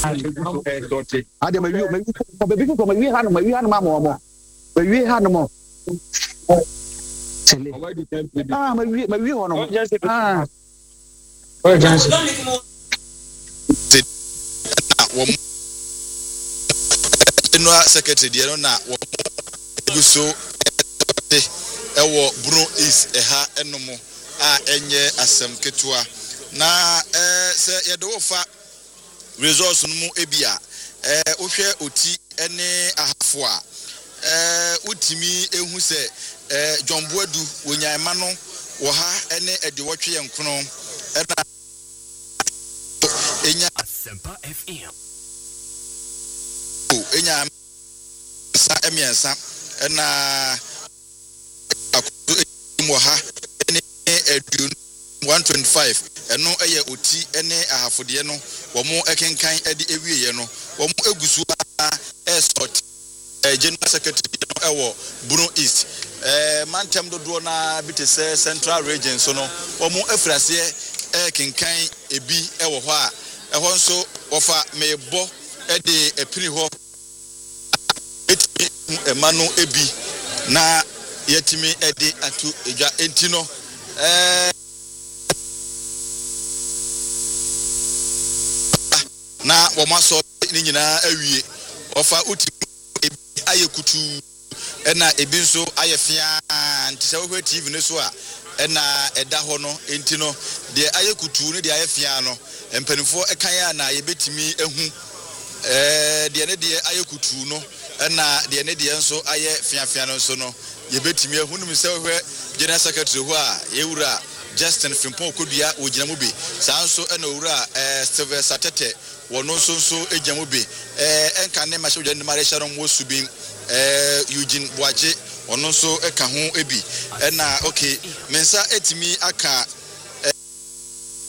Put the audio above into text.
Ade ma wi for baby for ma wi ha no ma mo. Ma wi ha no mo. Ah, ma wi ho no. Ah. Oh, Johnson. Enwa secretary de no na wo guso ewo Bruno is eha enomo a enye asem ketua na se ye do fa resource no mu ebia wohwe oti ene ahafo a utimi ehu se John Boadu wonyaima no wo ha ene ede wotwe yenkono ena enya Asempa FM enya sa emiensa ena mo ha ene 125 eno eye oti ene ahafode no wo mo ekenkan ede ewieye no wo mo egusu esort general secretary ewo Bruno East mantem dodo na bitese central region so no wo mo afrase ekenkan ebi ewo ho a eho nso wo fa mebo ede epiri ho emanu ebi na yetimi ede atu eja entino na wo maso ni nyina awie ofa uti ebi ayekutu ena ebi nso ayefia ntise wo TV ne so a ena eda ho no entino de ayekutu ne de ayefia no empanifo ekan ya na yebetimi ehu de ne de ayekutu no ena de ne de nso aye fiafia no nso no yebetimi ehu num se hwe general secretary ho a yewura Justin Frimpong Kodua wogina mu bi saa nso ena owura Steven Satete wono nso egyamu bi enka ne mahye wogina ne mare sharon wo subin Eugene Boache ono nso eka ho ebi ena okay mensa etimi aka